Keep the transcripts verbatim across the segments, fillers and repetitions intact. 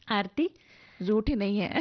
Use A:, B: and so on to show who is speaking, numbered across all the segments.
A: आरती
B: रूठे नहीं है।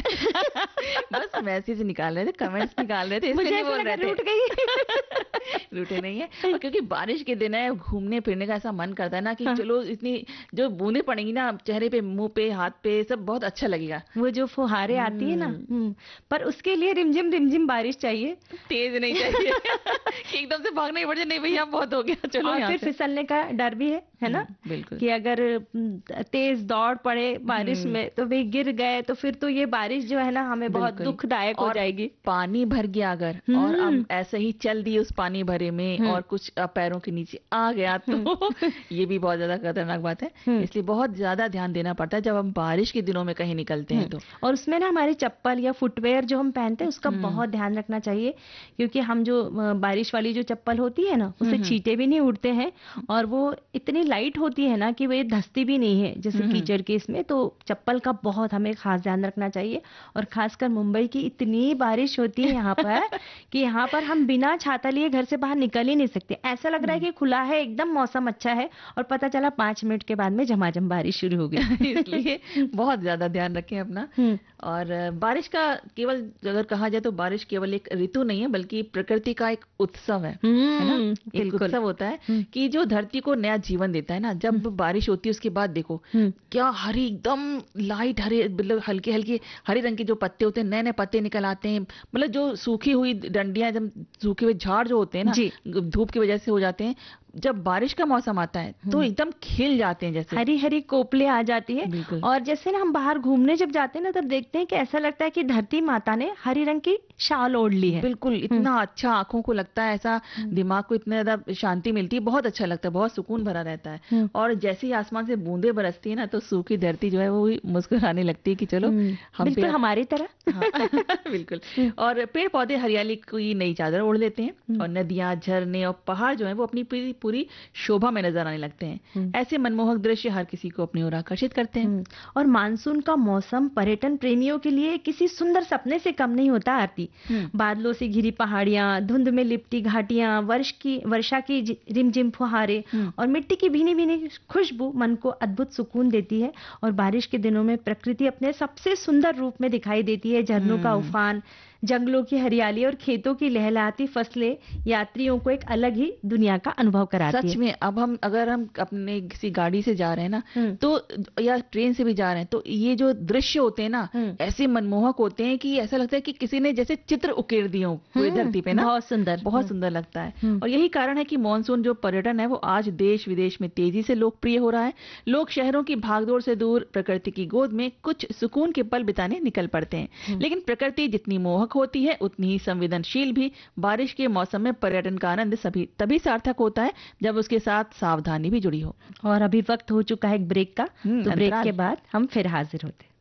B: बस मैसेज निकाल रहे थे, कमेंट्स निकाल रहे थे,
A: मुझे
B: इसलिए नहीं
A: ऐसा
B: बोल
A: लगा
B: रहे थे।
A: रूठ गई।
B: रूठे नहीं है, और क्योंकि बारिश के दिन है, घूमने फिरने का ऐसा मन करता है ना कि
A: हाँ,
B: चलो, इतनी जो बूंदें पड़ेंगी ना चेहरे पे, मुंह पे, हाथ पे, सब बहुत अच्छा लगेगा।
A: वो जो फुहारे आती है ना,
B: हम्म।
A: हम्म, पर उसके लिए रिमझिम रिमझिम बारिश चाहिए।
B: तेज नहीं चाहिए कि एकदम से भागना ही पड़ जाए, नहीं भैया बहुत हो गया, चलो
A: और
B: यहाँ
A: फिर
B: से।
A: फिसलने का डर भी है है ना,
B: हम्म, बिल्कुल।
A: कि अगर हम्म, तेज दौड़ पड़े बारिश
B: हम्म,
A: में तो भाई गिर गए, तो फिर तो ये बारिश जो है ना हमें बहुत
B: बिल्कुल।
A: दुखदायक हो
B: और
A: जाएगी।
B: पानी भर गया अगर, और
A: हम्म।
B: अब ऐसे ही चल दिए उस पानी भरे में,
A: हम्म।
B: और कुछ अ, पैरों के नीचे आ गया,
A: हम्म।
B: तो ये भी बहुत ज्यादा खतरनाक बात है।
A: हम्म।
B: इसलिए बहुत ज्यादा ध्यान देना पड़ता है जब हम बारिश के दिनों में कहीं निकलते हैं
A: हम्म।
B: तो।
A: और उसमें ना हमारी चप्पल या फुटवेयर जो हम पहनते हैं उसका
B: हम्म,
A: बहुत ध्यान रखना चाहिए, क्योंकि हम जो अ, बारिश वाली जो चप्पल होती है ना
B: हम्म,
A: उससे
B: हम्म,
A: छींटे भी नहीं उड़ते हैं, और वो इतनी लाइट होती है ना कि वो ये धंसती भी नहीं है जैसे
B: हम्म, हम्म,
A: कीचड़ के इसमें, तो चप्पल का बहुत हमें खास ध्यान रखना चाहिए। और खासकर मुंबई की इतनी बारिश होती है यहाँ पर कि यहाँ पर हम बिना छाता लिए घर से बाहर निकल ही नहीं सकते, ऐसा लग रहा है
B: हम्म।
A: कि खुला है एकदम, मौसम अच्छा है, और पता चला पांच मिनट के बाद में झमाझम बारिश शुरू हो गई।
B: इसलिए बहुत ज्यादा ध्यान रखें अपना।
A: हम्म।
B: और अ, बारिश का केवल, अगर कहा जाए तो बारिश केवल एक ऋतु नहीं है, बल्कि प्रकृति का एक उत्सव है है ना।
A: हम्म।
B: एक
A: बिल्कुल।
B: उत्सव होता है
A: हम्म।
B: कि जो धरती को नया जीवन देता है ना।
A: हम्म।
B: जब बारिश होती है उसके बाद देखो
A: हम्म।
B: क्या हरी, एकदम लाइट हरे, मतलब हल्के हल्के हरे रंग के जो पत्ते होते हैं, नए नए पत्ते निकल आते हैं। मतलब जो सूखी हुई डंडियां, जब सूखे हुए झाड़ जो होते हैं ना,
A: जी।
B: धूप की वजह से हो जाते हैं, जब बारिश का मौसम आता है तो
A: हम्म।
B: एकदम खिल जाते हैं जैसे।
A: हरी हरी कोपले आ जाती है।
B: बिल्कुल।
A: और जैसे ना हम बाहर घूमने जब जाते हैं ना तब देखते हैं कि ऐसा लगता है कि धरती माता ने हरी रंग की शाल ओढ़ ली है।
B: बिल्कुल,
A: हम्म।
B: इतना अच्छा आंखों को लगता है, ऐसा
A: हम्म।
B: दिमाग को इतना ज्यादा शांति मिलती है, बहुत अच्छा लगता है, बहुत सुकून भरा रहता है।
A: हम्म।
B: और जैसे ही आसमान से बूंदें बरसती है ना, तो सूखी धरती जो है वो भी मुस्कुराने लगती है कि चलो
A: हम्म।
B: हम पे
A: बिल्कुल
B: अब।
A: हमारी तरह।
B: हाँ बिल्कुल।
A: हम्म।
B: और पेड़ पौधे हरियाली की नई चादर ओढ़ लेते हैं,
A: हम्म।
B: और नदियां, झरने और पहाड़ जो है वो अपनी पूरी पूरी शोभा में नजर आने लगते हैं।
A: हम्म।
B: ऐसे मनमोहक दृश्य हर किसी को अपनी ओर आकर्षित करते हैं।
A: हम्म। और मानसून का मौसम पर्यटन प्रेमियों के लिए किसी सुंदर सपने से कम नहीं होता आरती।
B: हम्म,
A: बादलों से घिरी पहाड़ियां, धुंध में लिपटी घाटियां, वर्ष की वर्षा की झि- रिमझिम फुहारे
B: हम्म,
A: और मिट्टी की भीनी भीनी खुशबू मन को अद्भुत सुकून देती है। और बारिश के दिनों में प्रकृति अपने सबसे सुंदर रूप में दिखाई देती है। झरनों का
B: हम्म।
A: उफान, जंगलों की हरियाली और खेतों की लहलहाती फसलें यात्रियों को एक अलग ही दुनिया का अनुभव कराती
B: सच
A: है।
B: में, अब हम अगर हम अपने किसी गाड़ी से जा रहे हैं ना,
A: हम्म।
B: तो या ट्रेन से भी जा रहे हैं, तो ये जो दृश्य होते हैं ना,
A: हम्म।
B: ऐसे मनमोहक होते हैं कि ऐसा लगता है कि किसी ने जैसे चित्र उकेर दिए हो पूरी धरती पे
A: हम्म।
B: ना।
A: बहुत सुंदर।
B: बहुत
A: हम्म।
B: सुंदर लगता है।
A: हम्म।
B: और यही कारण है कि मॉनसून जो पर्यटन है वो आज देश विदेश में तेजी से लोकप्रिय हो रहा है। लोग शहरों की भागदौड़ से दूर प्रकृति की गोद में कुछ सुकून के पल बिताने निकल पड़ते हैं।
A: हम्म।
B: लेकिन प्रकृति जितनी मोहक होती है उतनी ही संवेदनशील भी। बारिश के मौसम में पर्यटन का आनंद सभी तभी सार्थक होता है जब उसके साथ सावधानी भी जुड़ी हो।
A: और अभी वक्त हो चुका है एक ब्रेक का,
B: हम्म,
A: तो ब्रेक के
B: अंतराल।
A: बाद हम फिर हाजिर होते हैं।